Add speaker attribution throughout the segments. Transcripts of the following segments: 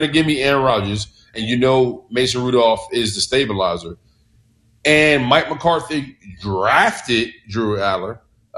Speaker 1: to give me Aaron Rodgers, and you know Mason Rudolph is the stabilizer, and Mike McCarthy drafted Drew Aller,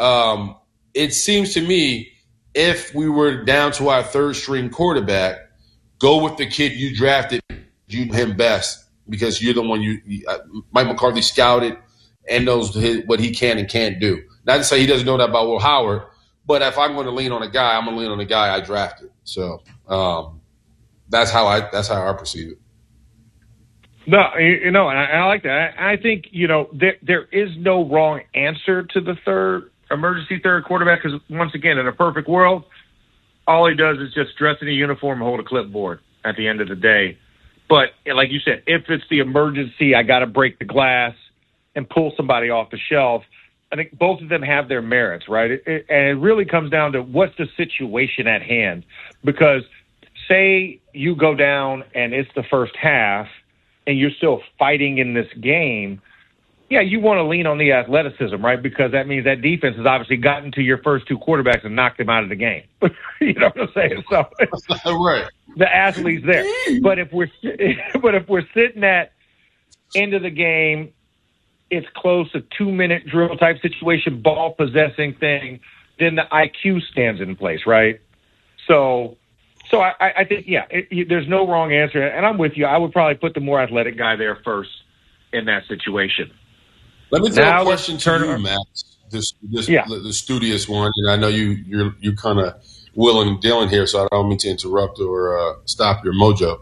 Speaker 1: it seems to me if we were down to our third-string quarterback, go with the kid you drafted, you know him best because you're the one Mike McCarthy scouted and knows what he can and can't do. Not to say he doesn't know that about Will Howard, but if I'm going to lean on a guy, I'm going to lean on the guy I drafted. So that's how I perceive it.
Speaker 2: No, and I like that. I think, there is no wrong answer to the emergency third quarterback because, once again, in a perfect world, all he does is just dress in a uniform and hold a clipboard at the end of the day. But like you said, if it's the emergency, I got to break the glass and pull somebody off the shelf, I think both of them have their merits, right? And it really comes down to what's the situation at hand. Because say you go down and it's the first half and you're still fighting in this game, yeah, you want to lean on the athleticism, right? Because that means that defense has obviously gotten to your first two quarterbacks and knocked them out of the game. You know what I'm saying? So
Speaker 1: right.
Speaker 2: The athlete's there. But if we're sitting at end of the game, it's close to 2-minute drill type situation, ball possessing thing, then the IQ stands in place, right? So I think, there's no wrong answer. And I'm with you. I would probably put the more athletic guy there first in that situation.
Speaker 1: Let me throw a question to you, Max. The studious one, and I know you're kind of willing and dealing here, so I don't mean to interrupt or stop your mojo.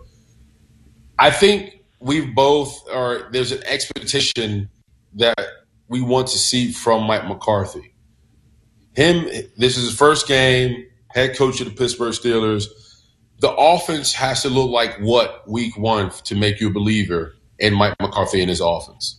Speaker 1: I think there's an expectation that we want to see from Mike McCarthy. This is his first game, head coach of the Pittsburgh Steelers. The offense has to look like what week one to make you a believer in Mike McCarthy and his offense?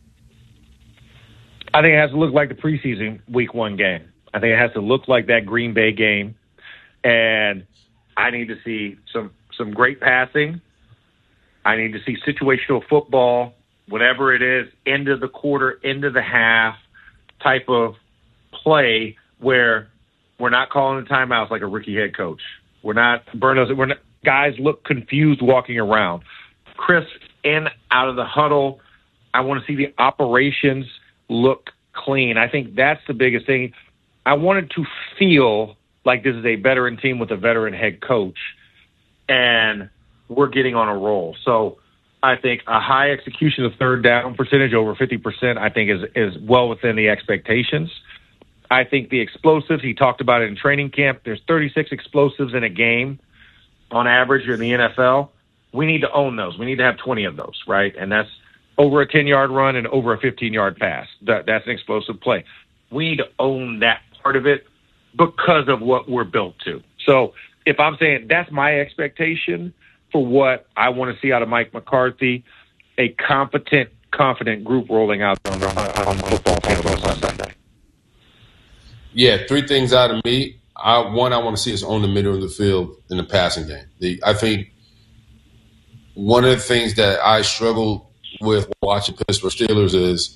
Speaker 2: I think it has to look like the preseason week one game. I think it has to look like that Green Bay game. And I need to see some great passing. I need to see situational football, whatever it is, end of the quarter, end of the half type of play where we're not calling the timeouts like a rookie head coach. Guys look confused walking around. Crisp in, out of the huddle. I want to see the operations look clean. I think that's the biggest thing. I wanted to feel like this is a veteran team with a veteran head coach, and we're getting on a roll. So I think a high execution of third down percentage, over 50%, I think is well within the expectations. I think the explosives, he talked about it in training camp, there's 36 explosives in a game on average in the NFL. We need to own those. We need to have 20 of those, right? And that's over a 10-yard run and over a 15-yard pass. That's an explosive play. We need to own that part of it because of what we're built to. So if I'm saying that's my expectation for what I want to see out of Mike McCarthy, a competent, confident group rolling out on the football field on Sunday.
Speaker 1: Yeah, three things out of me. One, I want to see us on the middle of the field in the passing game. I think one of the things that I struggled with watching Pittsburgh Steelers is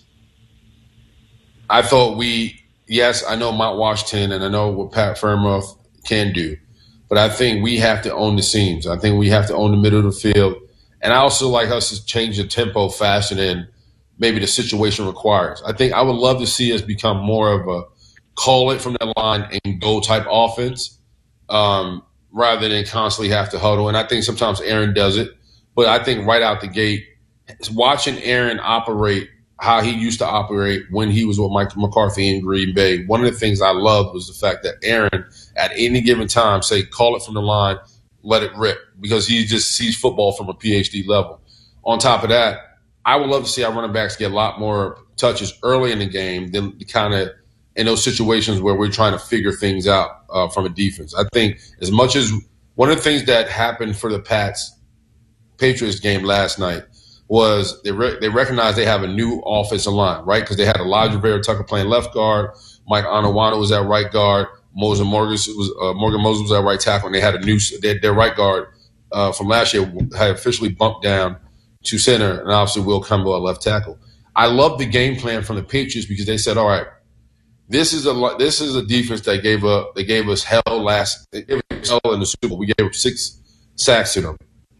Speaker 1: I thought I know Mount Washington and I know what Pat Freiermuth can do, but I think we have to own the seams. I think we have to own the middle of the field. And I also like us to change the tempo faster than maybe the situation requires. I think I would love to see us become more of a call it from the line and go type offense rather than constantly have to huddle. And I think sometimes Aaron does it. But I think right out the gate, watching Aaron operate how he used to operate when he was with Mike McCarthy in Green Bay, one of the things I loved was the fact that Aaron, at any given time, say, call it from the line, let it rip, because he just sees football from a PhD level. On top of that, I would love to see our running backs get a lot more touches early in the game than kind of in those situations where we're trying to figure things out from a defense. I think as much as one of the things that happened for the Patriots game last night was they recognized they have a new offensive line, right? Because they had Elijah Vera Tucker playing left guard, Mike Onwenu was at right guard, Morgan Moses was at right tackle, and they had their right guard from last year had officially bumped down to center, and obviously Will Campbell at left tackle. I love the game plan from the Patriots because they said, all right, this is a defense that gave us hell in the Super Bowl. We gave up 6 sacks to them.